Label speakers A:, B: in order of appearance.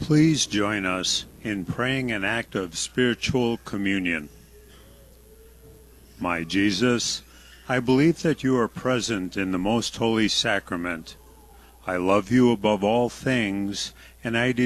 A: Please join us in praying an act of spiritual communion. My Jesus, I believe that you are present in the most holy sacrament. I love you above all things, and I